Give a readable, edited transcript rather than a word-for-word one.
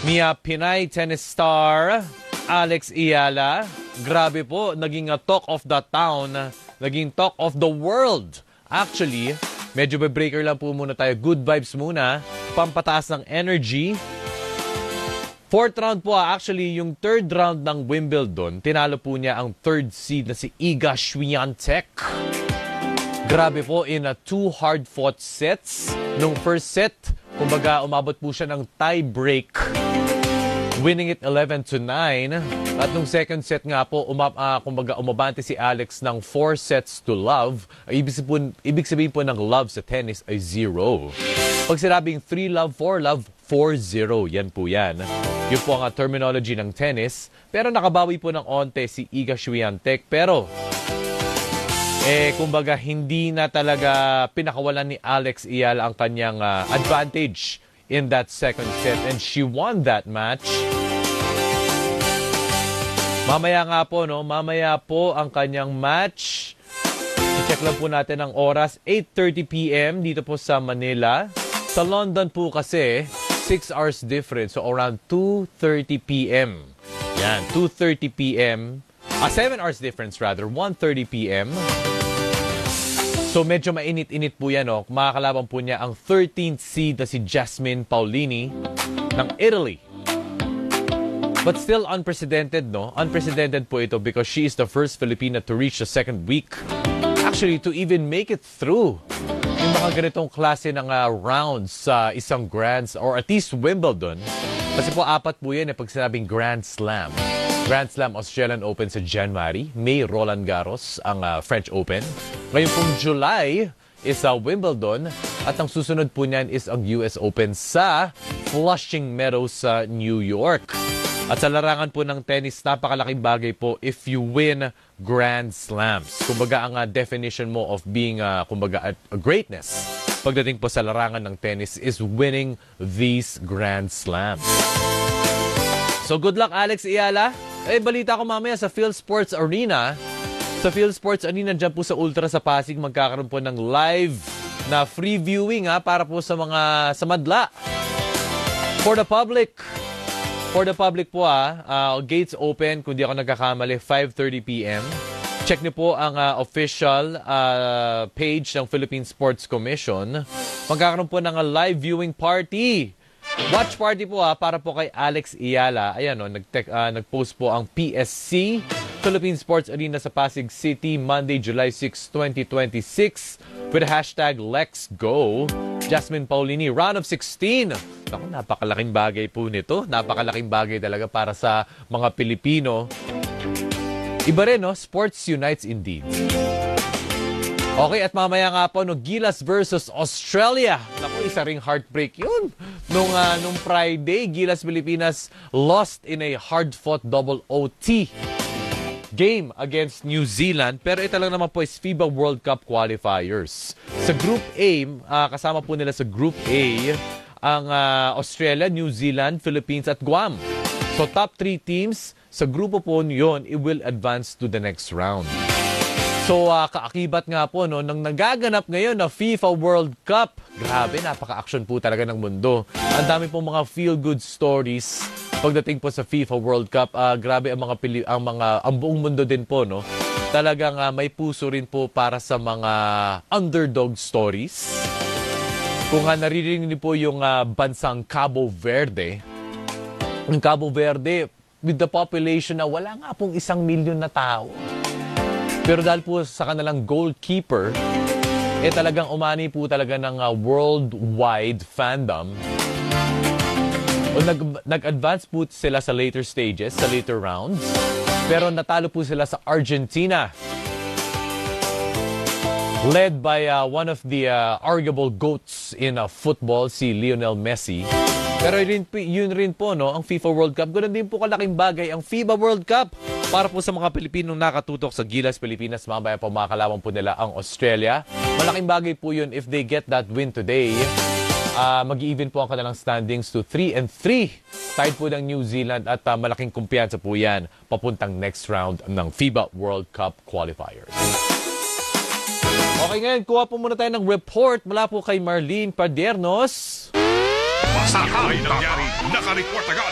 Mia Pinay tennis star Alex Eala, grabe po, naging talk of the town, naging talk of the world. Actually, medyo breaker lang po muna tayo. Good vibes muna, pampataas ng energy. Fourth round po, actually, yung third round ng Wimbledon, tinalo po niya ang third seed na si Iga Swiatek. Grabe po, in two hard-fought sets. Nung first set, kumbaga umabot po siya ng tie break, winning it 11-9. At nung second set nga po, kumbaga umabante si Alex ng 4 sets to love. Ibig sabihin po ng love sa tennis ay 0. Pag sinabing 3 love, 4 love, 4-0. Yan po yan. Yun po ang terminology ng tennis. Pero nakabawi po ng onte si Iga Swiatek. Pero kumbaga hindi na talaga pinakawalan ni Alex Eala ang kanyang advantage in that second set, and she won that match. Mamaya nga po, no? Mamaya po ang kanyang match. I-check lang po natin ang oras, 8:30 p.m. dito po sa Manila. Sa London po kasi 6 hours difference, so around 2:30 p.m. Yan, 2:30 p.m. 7 hours difference rather, 1:30 p.m. So medyo mainit-init po yan, no? Makakalaban po niya ang 13th seed na si Jasmine Paolini ng Italy. But still unprecedented, no? Unprecedented po ito because she is the first Filipina to reach the second week. Actually, to even make it through yung mga ganitong klase ng rounds sa isang Grands or at least Wimbledon. Kasi po 4 po yan pag sinabing Grand Slam. Grand Slam Australian Open sa January, May Roland Garros ang French Open. Ngayon pong July is Wimbledon at ang susunod po niyan is ang US Open sa Flushing Meadows sa New York. At sa larangan po ng tennis, napakalaking bagay po if you win Grand Slams. Kumbaga ang definition mo of being kumbaga a greatness pagdating po sa larangan ng tennis is winning these Grand Slams. So good luck Alex Eala. Balita ko mamaya sa Phil Sports Arena. Sa Phil Sports Arena dyan po sa Ultra sa Pasig, magkakaroon po ng live na free viewing para po sa mga sa madla. For the public. For the public po gates open, kung di ako nagkakamali, 5:30 p.m. Check niyo po ang official page ng Philippine Sports Commission. Magkakaroon po ng live viewing party. Watch party po para po kay Alex Eala. Ayan nag-post po ang PSC, Philippine Sports Arena sa Pasig City, Monday, July 6, 2026 with the hashtag Let's Go. Jasmine Paolini, round of 16. Naku, napakalaking bagay po nito. Napakalaking bagay talaga para sa mga Pilipino. Iba rin, no? Sports unites indeed. Okay, at mamaya nga po, Gilas versus Australia. Naku, isa ring heartbreak yun. Nung Friday, Gilas Pilipinas lost in a hard-fought double OT game against New Zealand. Pero ito lang naman po is FIBA World Cup qualifiers. Sa Group A, kasama po nila sa Group A, ang Australia, New Zealand, Philippines at Guam. So top 3 teams sa grupo po yun, it will advance to the next round. So, kaakibat nga po, nang nagaganap ngayon na FIFA World Cup. Grabe, napaka-action po talaga ng mundo. Ang dami pong mga feel-good stories pagdating po sa FIFA World Cup. Grabe ang buong mundo din po, no? Talagang may puso rin po para sa mga underdog stories. Kung naririnig niyo po yung bansang Cabo Verde. Yung Cabo Verde, with the population na wala nga pong 1 milyon na tao. Pero dahil po sa kanilang goalkeeper, talagang umani po talaga ng worldwide fandom. Nag-advance po sila sa later stages, sa later rounds. Pero natalo po sila sa Argentina. Led by one of the arguable GOATs in football, si Lionel Messi. Pero yun rin po, no, ang FIFA World Cup. Ganun din po kalaking bagay ang FIBA World Cup. Para po sa mga Pilipinong nakatutok sa Gilas Pilipinas, mamaya po makakalaban po nila ang Australia. Malaking bagay po yun if they get that win today. Mag-i-even po ang kanilang standings to 3-3. Tied po ng New Zealand at malaking kumpiyansa po yan papuntang next round ng FIBA World Cup qualifiers. Okay, ngayon, kuha po muna tayo ng report mula po kay Marlene Padernos. Sa nangyari, naka-report agad